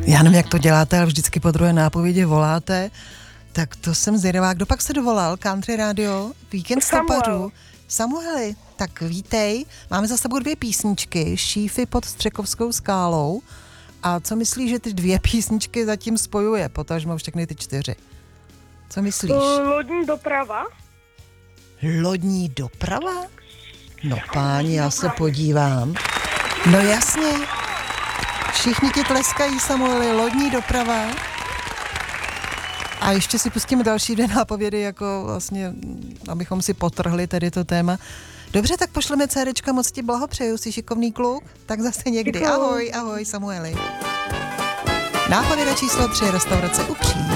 Já nevím, jak to děláte, ale vždycky po druhé nápovědi voláte. Tak to jsem zvědavá. Kdo pak se dovolal? Country Radio? Víkend stopařů? Samueli, tak vítej. Máme za sebou 2 písničky. Šífy pod Střekovskou skálou. A co myslíš, že ty 2 písničky zatím spojuje? Potažmo všechny ty 4. Co myslíš? Lodní doprava. Lodní doprava? No páni, já se podívám. No jasně. Všichni ti tleskají, Samueli, lodní doprava. A ještě si pustíme další 2 nápovědy, jako vlastně, abychom si potrhli tady to téma. Dobře, tak pošleme CDčka, moc ti blahopřeju, jsi šikovný kluk, tak zase někdy. Děkuju. Ahoj, ahoj, Samueli. Nápověda číslo 3, restaurace Upří.